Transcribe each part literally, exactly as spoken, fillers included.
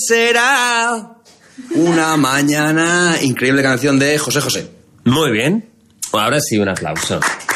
Será una mañana. Increíble canción de José José. Muy bien. Ahora sí, un aplauso.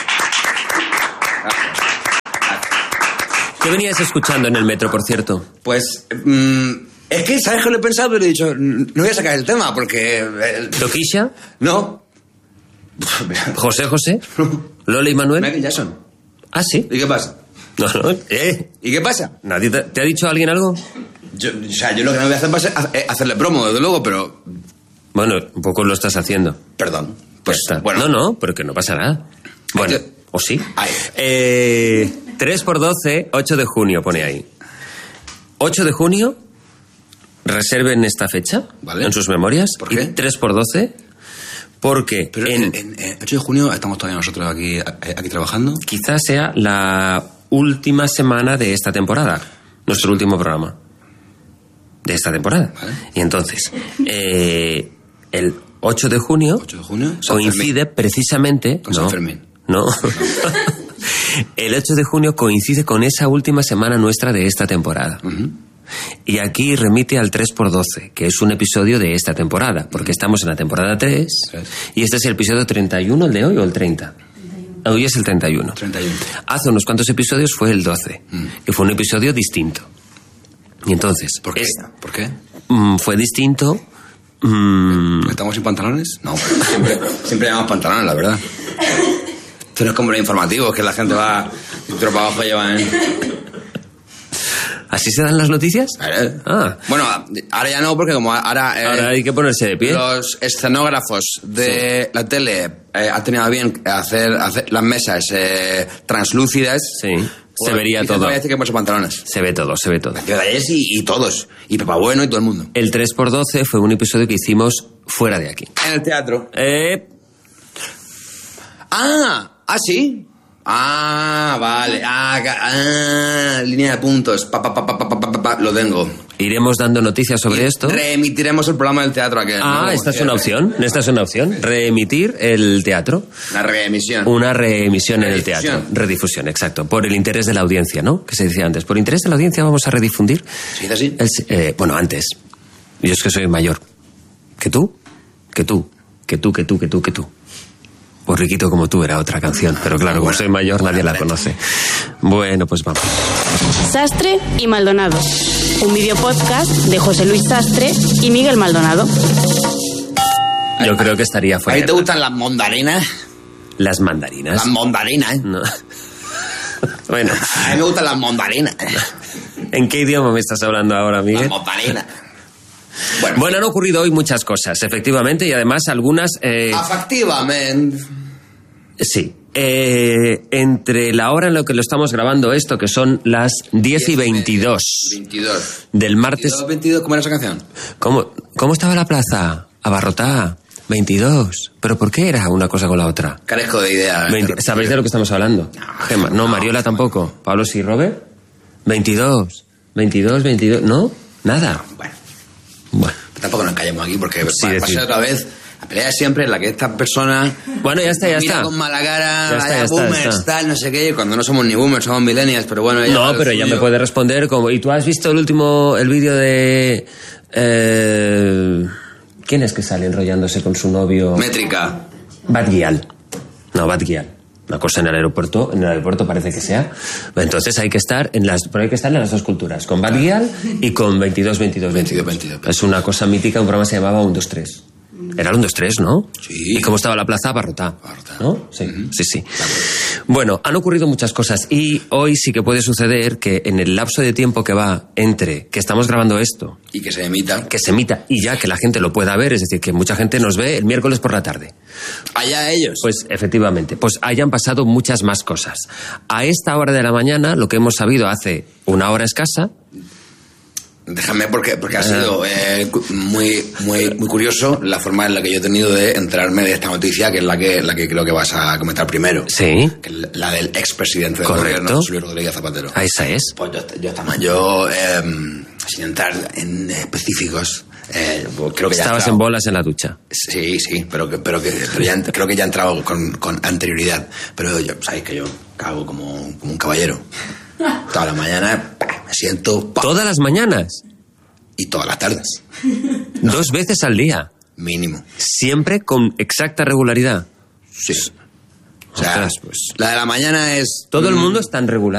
¿Qué venías escuchando en el metro, por cierto? Pues... Mmm, es que, ¿sabes qué lo he pensado? Pero he dicho, no voy a sacar el tema porque... El... ¿Toquisha? No. ¿José José? ¿Lola y Manuel? Michael Jackson. ¿Ah, sí? ¿Y qué pasa? No, no, ¿eh? ¿Y qué pasa? ¿Nadie te, ¿Te ha dicho alguien algo? Yo, o sea, yo lo que no voy a hacer va a ser hacerle promo, desde luego, pero... Bueno, un poco lo estás haciendo. Perdón. Pues está. Bueno. No, no, pero que no pasa nada. Bueno, que... ¿o sí? Eh, tres por doce, ocho de junio, pone ahí. ocho de junio, reserven esta fecha, ¿vale?, en sus memorias. ¿Por qué? Y tres por doce, porque... Pero en, en, en ocho de junio estamos todavía nosotros aquí, aquí trabajando. Quizás sea la última semana de esta temporada, nuestro último programa de esta temporada. ¿Vale? Y entonces, eh, el ocho de junio, ocho de junio coincide precisamente... Con San Fermín. No. El ocho de junio coincide con esa última semana nuestra de esta temporada. Uh-huh. Y aquí remite al tres por doce, que es un episodio de esta temporada, porque uh-huh. estamos en la temporada tres, tres, y este es el episodio treinta y uno, ¿el de hoy o el treinta? Hoy es el treinta y uno. treinta y uno. Hace unos cuantos episodios fue el doce, uh-huh. que fue un episodio distinto. Y entonces... ¿Por qué? Es, ¿Por qué? Mm, fue distinto... Mm, ¿Estamos sin pantalones? No, siempre, siempre llevamos pantalones, la verdad. Esto no es como los informativos, que la gente va cintura para abajo y llevan... ¿Así se dan las noticias? ¿Eh? Ah. Bueno, ahora ya no, porque como ahora... Eh, ahora hay que ponerse de pie. Los escenógrafos de sí. la tele eh, han tenido bien hacer, hacer las mesas eh, translúcidas. Sí, pues, se vería todo. Voy a decir que hemos pantalones. Se ve todo, se ve todo. Y, y todos. Y Pepa Bueno y todo el mundo. El tres por doce fue un episodio que hicimos fuera de aquí. En el teatro. Eh... Ah... ¿Ah, sí? Ah, vale. Ah, ah línea de puntos. Pa, pa, pa, pa, pa, pa, pa, lo tengo. Iremos dando noticias sobre y esto. Reemitiremos el programa del teatro aquel. Ah, ¿no? esta es una opción. Esta es una opción. Reemitir el teatro. Una reemisión. Una reemisión en el teatro. Redifusión, exacto. Por el interés de la audiencia, ¿no? Que se decía antes. Por interés de la audiencia vamos a redifundir. ¿Sí, así? El, eh, bueno, antes. Yo es que soy mayor. ¿Que tú? Que tú. Que tú, que tú, que tú, que tú. Pues Riquito como tú era otra canción, pero claro, como soy mayor nadie la conoce. Bueno, pues vamos. Sastre y Maldonado. Un videopodcast de José Luis Sastre y Miguel Maldonado. Yo creo que estaría fuera. ¿A ti te gustan las mandarinas? Las mandarinas. Las mandarinas. No. Bueno. A mí me gustan las mandarinas. ¿En qué idioma me estás hablando ahora, Miguel? Las mandarinas. Bueno, bueno, han ocurrido hoy muchas cosas, efectivamente, y además algunas... Eh... Efectivamente. Sí. Eh, entre la hora en la que lo estamos grabando esto, que son las diez y veintidós. veintidós. Del martes... veintidós, veintidós, ¿cómo era esa canción? ¿Cómo, cómo estaba la plaza? Abarrotada. veintidós. ¿Pero por qué era una cosa con la otra? Carezco de idea. veinte... ¿Sabéis de lo que estamos hablando? No, Gemma. No, no, Mariola no, tampoco. No. Pablo sí, Robert. veintidós. veintidós, veintidós. ¿No? Nada. Bueno. Bueno. Tampoco nos callemos aquí porque sí, va a pasar otra vez. La pelea es siempre en la que esta persona... Bueno, ya está, ya mira está. con mala cara, ya está, vaya ya está, boomers, ya está. tal, no sé qué. Cuando no somos ni boomers, somos millennials, pero bueno... Ella no, pero ella me puede responder como... ¿Y tú has visto el último... el vídeo de... Eh, ¿quién es que sale enrollándose con su novio? Métrica. Bad Gyal. No, Bad Gyal. Una cosa en el aeropuerto, en el aeropuerto parece que sea. Entonces hay que estar en las, pero hay que estar en las dos culturas, con Bad Gyal y con veintidós, veintidós, veintidós. veintidós. Es una cosa mítica, un programa se llamaba uno, dos, tres. Era el uno, dos, tres, ¿no? Sí. ¿Y cómo estaba la plaza? Abarrotada. Abarrotada. ¿No? Sí, uh-huh. sí, sí. Bueno, han ocurrido muchas cosas y hoy sí que puede suceder que en el lapso de tiempo que va entre que estamos grabando esto... Y que se emita. Que se emita y ya que la gente lo pueda ver, es decir, que mucha gente nos ve el miércoles por la tarde. Allá ellos. Pues efectivamente, pues hayan pasado muchas más cosas. A esta hora de la mañana, lo que hemos sabido hace una hora escasa... Déjame, porque, porque ha sido eh, muy, muy, muy curioso la forma en la que yo he tenido de enterarme de esta noticia, que es la que, la que creo que vas a comentar primero. Sí. Que es la del expresidente del Correcto. gobierno, José Luis Rodríguez Zapatero. Ah, esa es. Pues yo, yo, estaba, yo eh, sin entrar en específicos, eh, creo que ya estabas en bolas en la ducha. Sí, sí, pero, que, pero, que, pero ya, creo que ya he entrado con, con anterioridad. Pero yo, sabéis que yo cago como, como un caballero. Todas las mañanas me siento... ¡pam! ¿Todas las mañanas? Y todas las tardes. Dos veces al día. Mínimo. Siempre con exacta regularidad. Sí. O sea, Ostras, pues. la de la mañana es... Todo el mm, mundo es tan regular.